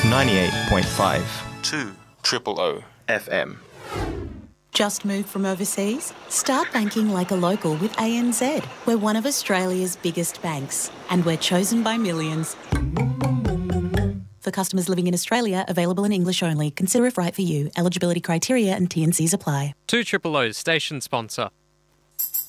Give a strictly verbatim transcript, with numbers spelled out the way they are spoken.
ninety-eight point five two Triple O F M. Just moved from overseas? Start banking like a local with A N Z. We're one of Australia's biggest banks, and we're chosen by millions. For customers living in Australia, available in English only. Consider if right for you. Eligibility criteria and T and Cs apply. two Triple O's station sponsor.